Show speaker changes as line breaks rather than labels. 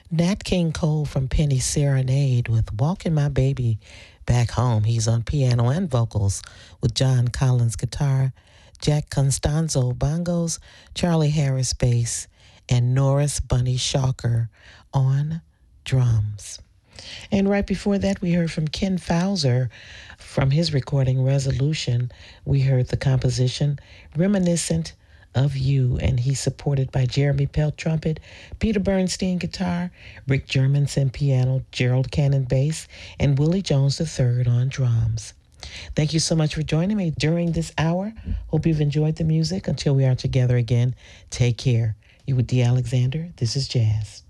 Nat King Cole from Penny Serenade with Walking My Baby Back Home. He's on piano and vocals with John Collins guitar, Jack Constanzo bongos, Charlie Harris bass, and Norris Bunny Shocker on drums. And right before that, we heard from Ken Fowler from his recording Resolution. We heard the composition Reminiscent of You, and he's supported by Jeremy Pelt trumpet, Peter Bernstein guitar, Rick Germanson piano, Gerald Cannon bass, and Willie Jones III on drums. Thank you so much for joining me during this hour. Hope you've enjoyed the music. Until we are together again, take care. You with D. Alexander. This is Jazz.